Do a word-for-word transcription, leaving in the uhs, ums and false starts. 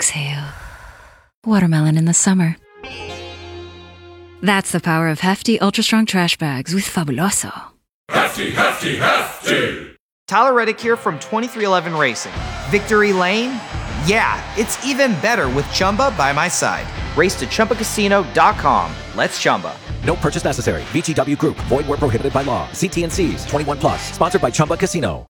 exhale. Watermelon in the summer. That's the power of hefty, ultra-strong trash bags with Fabuloso. Hefty, hefty, hefty! Tyler Reddick here from twenty-three eleven Racing. Victory Lane? Yeah, it's even better with Chumba by my side. Race to Chumba Casino dot com. Let's Chumba. No purchase necessary. V G W Group. Void where prohibited by law. See T and C's. twenty-one plus. Sponsored by Chumba Casino.